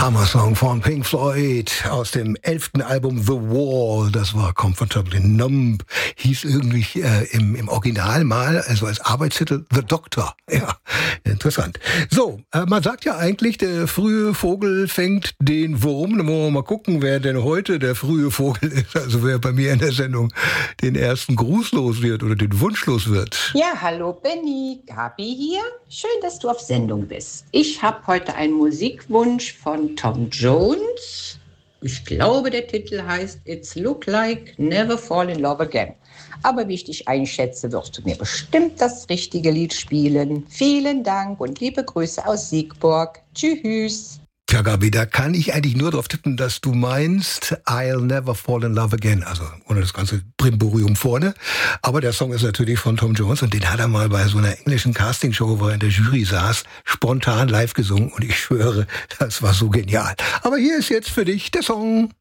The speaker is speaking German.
Hammer-Song von Pink Floyd aus dem 11. Album The Wall. Das war Comfortably Numb. Hieß irgendwie im Original mal, also als Arbeitstitel, The Doctor. Ja, interessant. So, man sagt ja eigentlich, der frühe Vogel fängt den Wurm. Dann wollen wir mal gucken, wer denn heute der frühe Vogel ist. Also wer bei mir in der Sendung den ersten Gruß los wird oder den Wunsch los wird. Ja, hallo Benny, Gabi hier. Schön, dass du auf Sendung bist. Ich habe heute einen Musikwunsch von Tom Jones. Ich glaube, der Titel heißt It's Look Like Never Fall in Love Again. Aber wie ich dich einschätze, wirst du mir bestimmt das richtige Lied spielen. Vielen Dank und liebe Grüße aus Siegburg. Tschüss. Tja, Gabi, da kann ich eigentlich nur drauf tippen, dass du meinst I'll Never Fall in Love Again. Also ohne das ganze Brimborium vorne. Aber der Song ist natürlich von Tom Jones und den hat er mal bei so einer englischen Castingshow, wo er in der Jury saß, spontan live gesungen. Und ich schwöre, das war so genial. Aber hier ist jetzt für dich der Song.